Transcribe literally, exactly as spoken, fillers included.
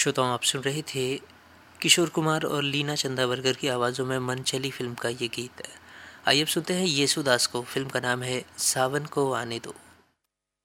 श्रोताओं, आप सुन रहे थे किशोर कुमार और लीना चंदावरकर की आवाज़ों में मन चली फिल्म का ये गीत है। आइए अब सुनते हैं येसुदास को। फिल्म का नाम है सावन को आने दो।